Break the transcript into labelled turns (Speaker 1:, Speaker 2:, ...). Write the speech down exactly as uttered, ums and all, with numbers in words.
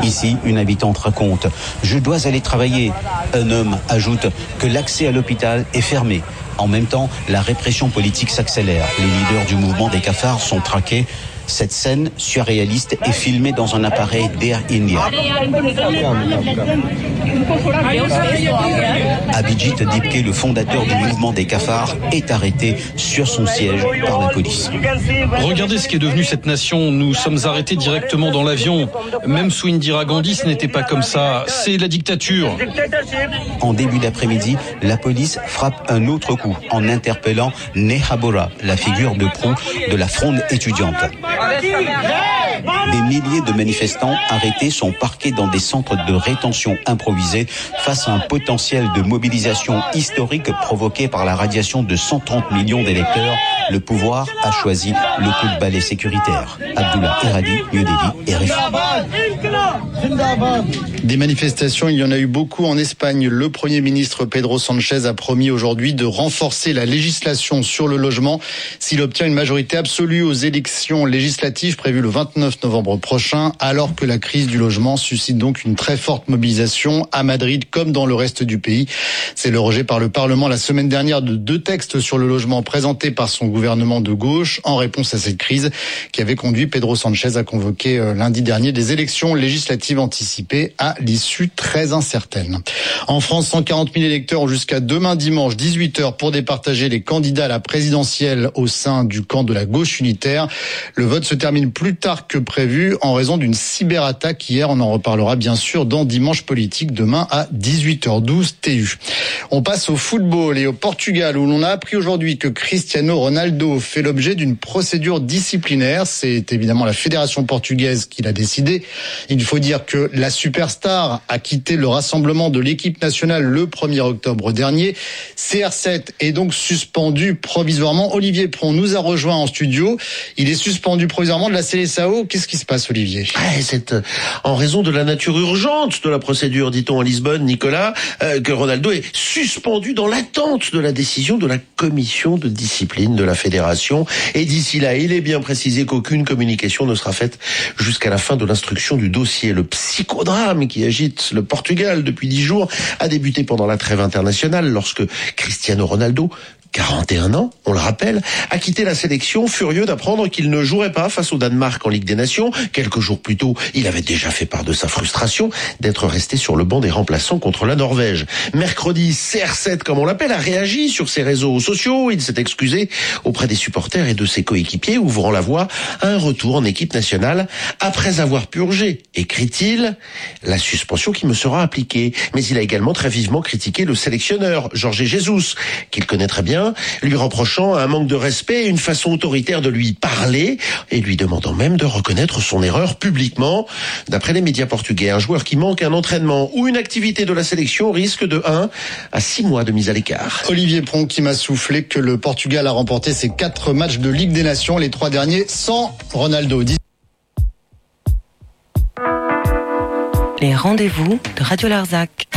Speaker 1: Ici, une habitante raconte « Je dois aller travailler ». Un homme ajoute que l'accès à l'hôpital est fermé. En même temps, la répression politique s'accélère. Les leaders du mouvement des cafards sont traqués. Cette scène surréaliste est filmée dans un appareil d'Air India. Abhijit Dipke, le fondateur du mouvement des cafards, est arrêté sur son siège par la police.
Speaker 2: Regardez ce qui est devenu cette nation. Nous sommes arrêtés directement dans l'avion. Même sous Indira Gandhi, ce n'était pas comme ça. C'est la dictature.
Speaker 1: En début d'après-midi, la police frappe un autre coup en interpellant Neha Bora, la figure de proue de la fronde étudiante. Des milliers de manifestants arrêtés sont parqués dans des centres de rétention improvisés face à un potentiel de mobilisation historique provoqué par la radiation de cent trente millions d'électeurs. Le pouvoir a choisi le coup de balai sécuritaire. Abdullah Eradi, New Delhi, R F I.
Speaker 3: Des manifestations, il y en a eu beaucoup en Espagne. Le Premier ministre Pedro Sánchez a promis aujourd'hui de renforcer la législation sur le logement s'il obtient une majorité absolue aux élections législatives prévues le vingt-neuf novembre prochain, alors que la crise du logement suscite donc une très forte mobilisation à Madrid comme dans le reste du pays. C'est le rejet par le Parlement la semaine dernière de deux textes sur le logement présentés par son gouvernement de gauche en réponse à cette crise qui avait conduit Pedro Sánchez à convoquer lundi dernier des élections législatives anticipées à l'issue très incertaine. En France, cent quarante mille électeurs ont jusqu'à demain dimanche dix-huit heures pour départager les candidats à la présidentielle au sein du camp de la gauche unitaire. Le vote se termine plus tard que prévu en raison d'une cyberattaque hier. On en reparlera bien sûr dans Dimanche Politique demain à dix-huit heures douze T U. On passe au football et au Portugal où l'on a appris aujourd'hui que Cristiano Ronaldo fait l'objet d'une procédure disciplinaire. C'est évidemment la fédération portugaise qui l'a décidé. Il faut dire que la superstar a quitté le rassemblement de l'équipe nationale le premier octobre dernier. C R sept est donc suspendu provisoirement. Olivier Pron nous a rejoint en studio. Il est suspendu provisoirement de la Seleção. Qu'est-ce qui se passe, Olivier ?
Speaker 4: Ah, c'est euh, en raison de la nature urgente de la procédure, dit-on à Lisbonne, Nicolas, euh, que Ronaldo est suspendu dans l'attente de la décision de la commission de discipline de la fédération. Et d'ici là, il est bien précisé qu'aucune communication ne sera faite jusqu'à la fin de l'instruction du dossier. Le psychodrame qui agite le Portugal depuis dix jours a débuté pendant la trêve internationale lorsque Cristiano Ronaldo, quarante et un ans, on le rappelle, a quitté la sélection furieux d'apprendre qu'il ne jouerait pas face au Danemark en Ligue des Nations. Quelques jours plus tôt, il avait déjà fait part de sa frustration d'être resté sur le banc des remplaçants contre la Norvège. Mercredi, C R sept, comme on l'appelle, a réagi sur ses réseaux sociaux. Il s'est excusé auprès des supporters et de ses coéquipiers, ouvrant la voie à un retour en équipe nationale après avoir purgé, écrit-il, la suspension qui me sera appliquée. Mais il a également très vivement critiqué le sélectionneur, Jorge Jesus, qu'il connaît très bien, lui reprochant un manque de respect et une façon autoritaire de lui parler et lui demandant même de reconnaître son erreur publiquement. D'après les médias portugais, un joueur qui manque un entraînement ou une activité de la sélection risque de un à six mois de mise à l'écart.
Speaker 3: Olivier Pron qui m'a soufflé que le Portugal a remporté ses quatre matchs de Ligue des Nations, les trois derniers sans Ronaldo.
Speaker 5: Les rendez-vous de Radio Larzac.